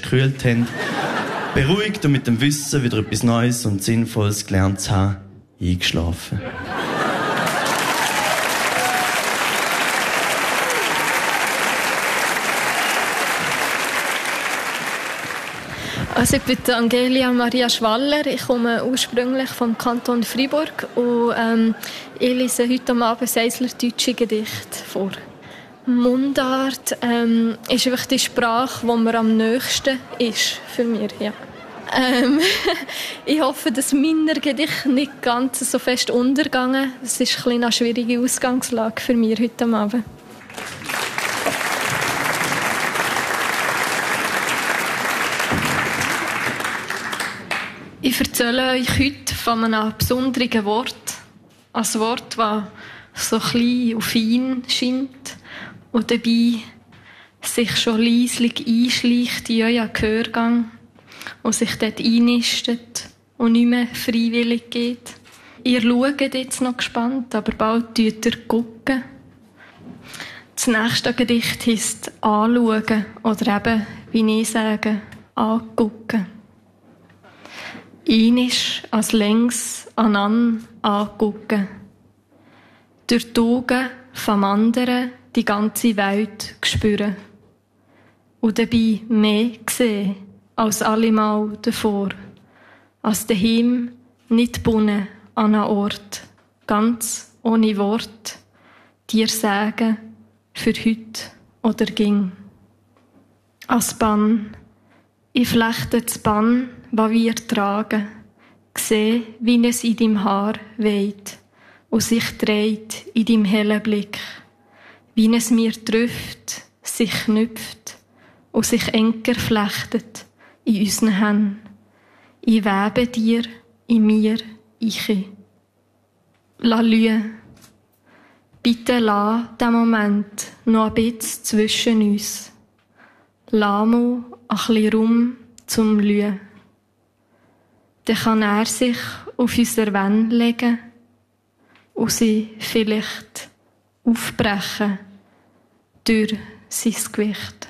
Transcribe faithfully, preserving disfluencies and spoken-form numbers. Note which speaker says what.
Speaker 1: gekühlt haben, beruhigt und mit dem Wissen, wieder etwas Neues und Sinnvolles gelernt zu haben, eingeschlafen.
Speaker 2: Also ich bin Angelia Maria Schwaller, ich komme ursprünglich vom Kanton Freiburg und ähm, ich lese heute Abend Seisler-deutsche Gedichte vor. Mundart ähm, ist einfach die Sprache, die mir am nächsten ist für mich. Ja. Ähm, ich hoffe, dass meine Gedichte nicht ganz so fest untergehen. Es ist ein eine schwierige Ausgangslage für mich heute Abend. Ich erzähle euch heute von einem besonderen Wort. Ein Wort, das so klein und fein scheint und dabei sich schon leislich einschleicht in euren Gehörgang und sich dort einnistet und nicht mehr freiwillig geht. Ihr schaut jetzt noch gespannt, aber bald schaut ihr gucken. Das nächste Gedicht heisst «Anschauen» oder eben, wie ich sage, «Angucken». Einisch als längs anan angucken. Durch die Augen vom anderen die ganze Welt spüren. Und dabei mehr sehen als allemal davor. Als daheim nicht gebunden an einen Ort. Ganz ohne Wort. Dir sagen, für heute oder ging. Als Bann. Ich flechte das Bann, was wir tragen, sehe, wie es in deinem Haar weht und sich dreht in deinem hellen Blick, wie es mir trifft, sich knüpft und sich enger flechtet in unseren Händen. Ich webe dir, in mir, ich. La Lue, bitte lass den Moment noch ein bisschen zwischen uns. Lass mal ein bisschen Raum zum Lüen. Dann kann er sich auf unsere Wände legen und sie vielleicht aufbrechen durch sein Gewicht.